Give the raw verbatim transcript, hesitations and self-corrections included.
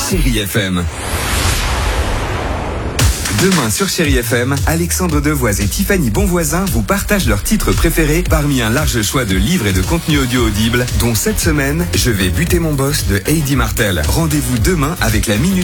Chérie F M. Demain sur Chérie F M, Alexandre Devoise et Tiffany Bonvoisin vous partagent leurs titres préférés parmi un large choix de livres et de contenus audio audibles, dont cette semaine, Je vais buter mon boss de Heidi Martel. Rendez-vous demain avec la Minute